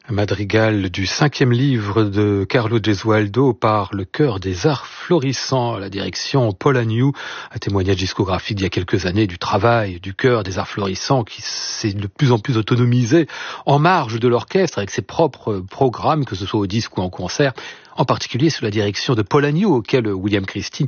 Madrigal du 5e livre de Carlo Gesualdo par le chœur des arts florissants, la direction Paul Agnew, un témoignage discographique d'il y a quelques années du travail du chœur des arts florissants qui s'est de plus en plus autonomisé en marge de l'orchestre avec ses propres programmes, que ce soit au disque ou en concert, en particulier sous la direction de Paul Agnew, auquel William Christie